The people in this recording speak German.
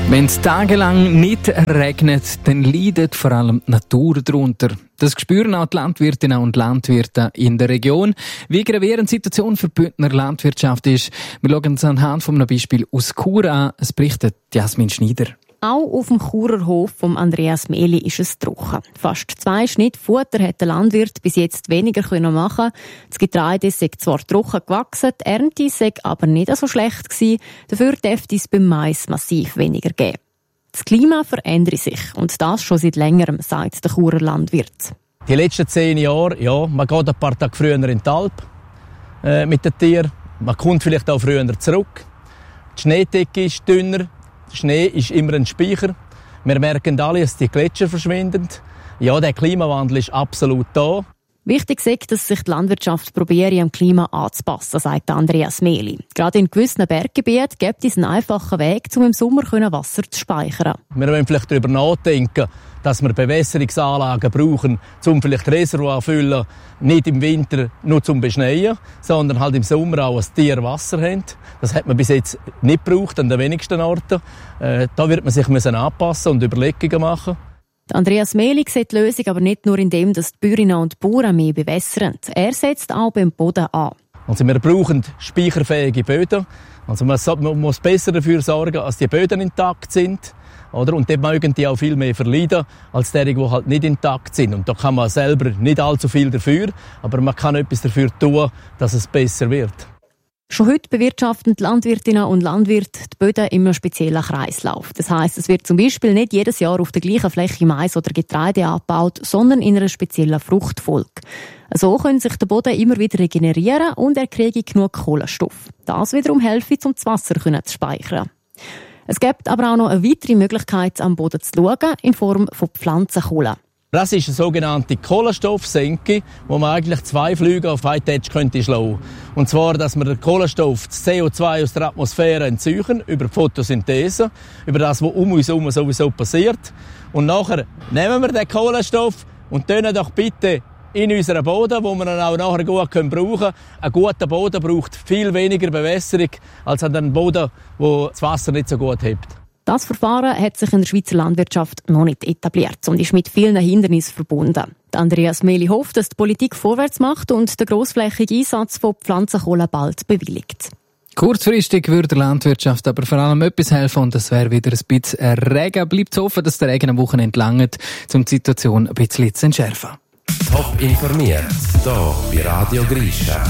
Wenn es tagelang nicht regnet, dann leidet vor allem die Natur darunter. Das spüren auch die Landwirtinnen und Landwirte in der Region. Wie gravierend die Situation für die Bündner Landwirtschaft ist, wir schauen uns anhand von einem Beispiel aus Chur an. Es berichtet Jasmin Schneider. Auch auf dem Churer Hof von Andreas Mehli ist es trocken. Fast 2 Schnitt Futter hat der Landwirt bis jetzt weniger machen. Das Getreide sei zwar trocken gewachsen, die Ernte sei aber nicht so schlecht gewesen. Dafür dürfte es beim Mais massiv weniger geben. Das Klima verändert sich und das schon seit längerem, sagt der Churer Landwirt. Die letzten 10 Jahre, ja, man geht ein paar Tage früher in die Alp mit den Tieren. Man kommt vielleicht auch früher zurück. Die Schneedecke ist dünner. Der Schnee ist immer ein Speicher. Wir merken alle, dass die Gletscher verschwinden. Ja, der Klimawandel ist absolut da. Wichtig ist, dass sich die Landwirtschaft probiere, am Klima anzupassen, sagt Andreas Mehli. Gerade in gewissen Berggebieten gibt es einen einfachen Weg, um im Sommer Wasser zu speichern. Wir wollen vielleicht darüber nachdenken, dass wir Bewässerungsanlagen brauchen, um vielleicht Reservoir zu füllen, nicht im Winter nur zum Beschneien, sondern halt im Sommer auch als Tier Wasser haben. Das hat man bis jetzt nicht gebraucht, an den wenigsten Orten. Da wird man sich anpassen und Überlegungen machen. Andreas Mehli sieht die Lösung aber nicht nur in dem, dass die Bäuerinnen und Bauern mehr bewässern. Er setzt auch beim Boden an. Also wir brauchen speicherfähige Böden. Also man muss besser dafür sorgen, dass die Böden intakt sind. Oder? Und dort mögen die auch viel mehr verleiden, als diejenigen, die halt nicht intakt sind. Und da kann man selber nicht allzu viel dafür, aber man kann etwas dafür tun, dass es besser wird. Schon heute bewirtschaften die Landwirtinnen und Landwirte die Böden in einem speziellen Kreislauf. Das heisst, es wird zum Beispiel nicht jedes Jahr auf der gleichen Fläche Mais oder Getreide angebaut, sondern in einer speziellen Fruchtfolge. So können sich der Boden immer wieder regenerieren und er kriege genug Kohlenstoff. Das wiederum helfe, um das Wasser zu speichern. Es gibt aber auch noch eine weitere Möglichkeit, am Boden zu schauen, in Form von Pflanzenkohle. Das ist eine sogenannte Kohlenstoffsenke, wo man eigentlich 2 Flüge auf einen Touch könnte schlagen. Und zwar, dass wir den Kohlenstoff, das CO2 aus der Atmosphäre entziehen, über die Photosynthese, über das, was um uns herum sowieso passiert. Und nachher nehmen wir den Kohlenstoff und tun doch bitte in unseren Boden, wo wir ihn auch nachher gut brauchen können. Ein guter Boden braucht viel weniger Bewässerung als ein Boden, der das Wasser nicht so gut hebt. Das Verfahren hat sich in der Schweizer Landwirtschaft noch nicht etabliert und ist mit vielen Hindernissen verbunden. Andreas Mehli hofft, dass die Politik vorwärts macht und den grossflächigen Einsatz von Pflanzenkohle bald bewilligt. Kurzfristig würde der Landwirtschaft aber vor allem etwas helfen und das wäre wieder ein bisschen Regen. Bleibt zu hoffen, dass der Regen am Wochenende langt, um die Situation ein bisschen zu entschärfen. Top informiert, hier bei Radio Grischa.